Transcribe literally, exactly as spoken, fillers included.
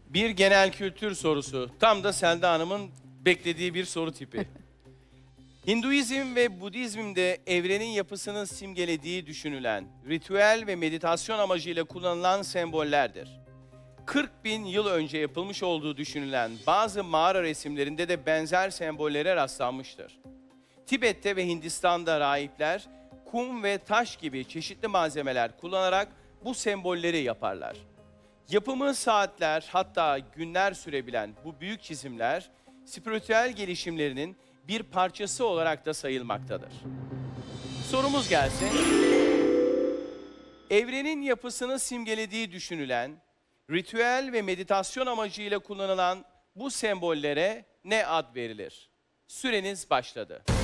Bir genel kültür sorusu. Tam da Selda Hanım'ın beklediği bir soru tipi. Hinduizm ve Budizm'de evrenin yapısının simgelediği düşünülen, ritüel ve meditasyon amacıyla kullanılan sembollerdir. kırk bin yıl önce yapılmış olduğu düşünülen bazı mağara resimlerinde de benzer sembollere rastlanmıştır. Tibet'te ve Hindistan'da rahipler kum ve taş gibi çeşitli malzemeler kullanarak bu sembolleri yaparlar. Yapımı saatler hatta günler sürebilen bu büyük çizimler spiritüel gelişimlerinin bir parçası olarak da sayılmaktadır. Sorumuz gelsin. Evrenin yapısını simgelediği düşünülen, ritüel ve meditasyon amacıyla kullanılan bu sembollere ne ad verilir? Süreniz başladı.